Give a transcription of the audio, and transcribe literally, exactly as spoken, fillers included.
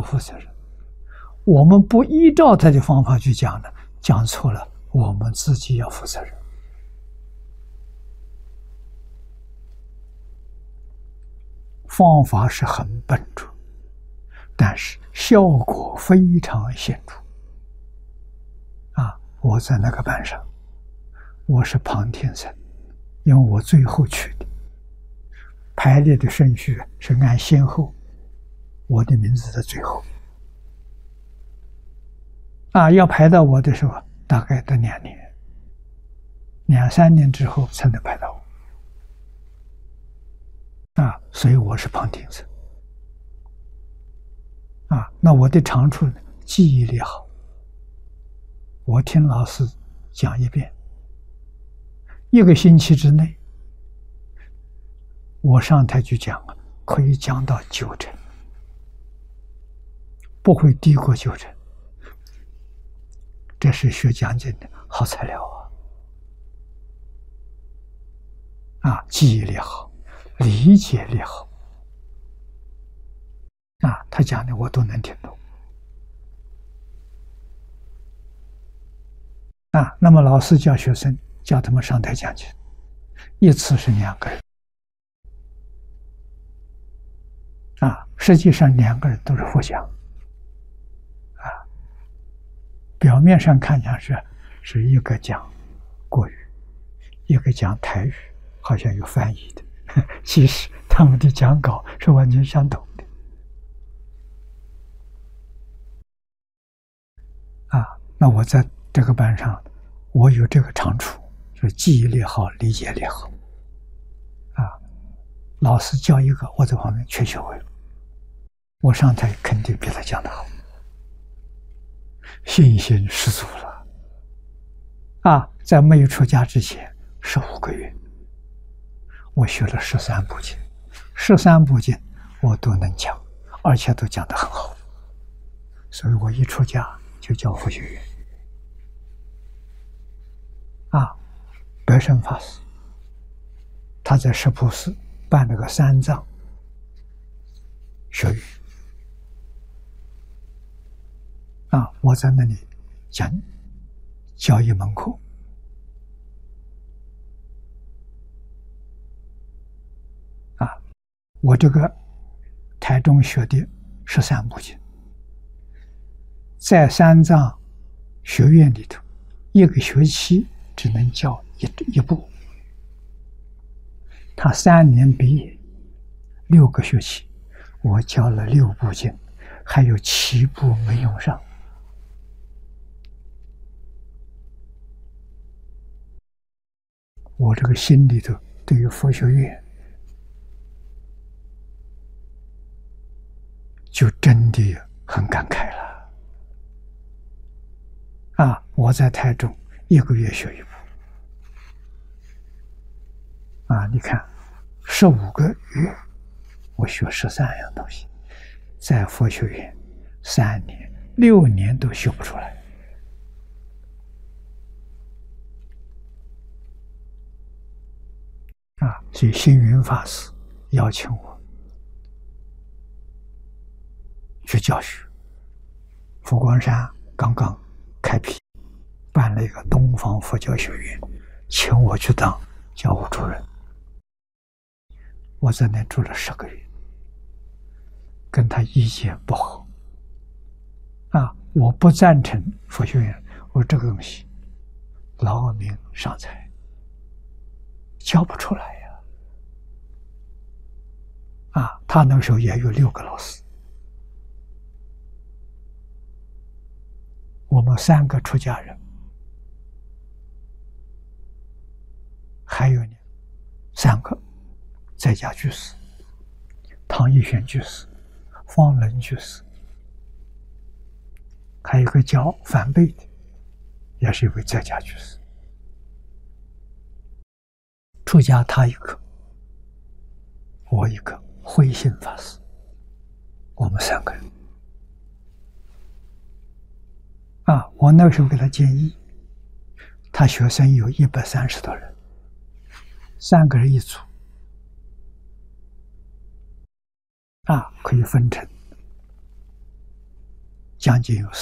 负责任。我们不依照他的方法去讲呢，讲错了，我们自己要负责任。方法是很笨拙，但是效果非常显著。啊，我在那个班上，我是旁听生，因为我最后去的，排列的顺序是按先后，我的名字在最后。啊，要排到我的时候，大概得两年，两三年之后才能排到我。啊，所以我是旁听生。啊，那我的长处呢，记忆力好。我听老师讲一遍，一个星期之内，我上台去讲啊，可以讲到九成，不会低过九成。这是学讲经的好材料啊！啊，记忆力好，理解力好，啊，他讲的我都能听懂。啊，那么老师教学生，叫他们上台讲经，一次是两个人。啊，实际上两个人都是互讲。啊，表面上看上去是一个讲国语，一个讲台语，好像有翻译的，其实他们的讲稿是完全相同的。啊，那我在这个班上，我有这个长处，就是记忆力好，理解力好。啊，老师教一个，我在旁边全学会了，我上台肯定比他讲得好，信心十足了。啊，在没有出家之前，十五个月，我学了十三部经，十三部经我都能讲，而且都讲得很好，所以我一出家就教佛学院。啊，德胜法师，他在石浦寺办了个三藏学院。啊，我在那里讲教一门课。啊，我这个台中学的十三部经，在三藏学院里头，一个学期只能教一一部。他三年毕业，六个学期，我教了六部经，还有七部没用上。我这个心里头对于佛学院就真的很感慨了。啊，我在台中一个月学一部。啊，你看，十五个月我学十三样东西，在佛学院三年、六年都学不出来。啊，所以星云法师邀请我去教学。佛光山刚刚开辟，办了一个东方佛教学院，请我去当教务主任。我在那住了十个月，跟他意见不合。啊，我不赞成佛学院，我说这个东西劳民伤财，教不出来呀。啊，他那时候也有六个老师，我们三个出家人，还有呢三个在家居士，唐义玄居士、方仁居士，还有一个叫梵贝的，也是一位在家居士。出家他一个，我一个，慧信法师，我们三个人。啊，我那个时候给他建议，他学生有一百三十多人，三个人一组。啊，可以分成将近有